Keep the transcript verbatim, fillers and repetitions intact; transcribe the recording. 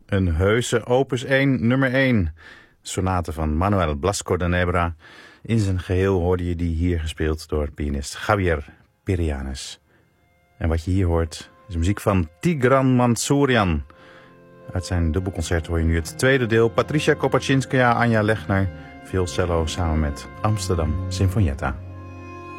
Een heuse opus één, nummer één. Sonate van Manuel Blasco de Nebra. In zijn geheel hoorde je die hier gespeeld door pianist Javier Perianes. En wat je hier hoort is muziek van Tigran Mansourian. Uit zijn dubbelconcert hoor je nu het tweede deel. Patricia Kopaczynskaja, Anja Legner, violcello samen met Amsterdam Sinfonietta.